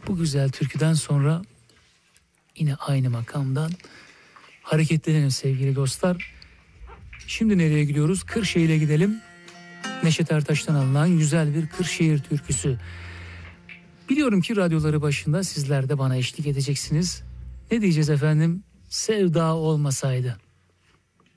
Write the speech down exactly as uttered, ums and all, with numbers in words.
Bu güzel türküden sonra yine aynı makamdan hareketlenelim sevgili dostlar. Şimdi nereye gidiyoruz? Kırşehir'e gidelim. Neşet Ertaş'tan alınan güzel bir Kırşehir türküsü. Biliyorum ki radyoları başında sizler de bana eşlik edeceksiniz. Ne diyeceğiz efendim? Sevda olmasaydı.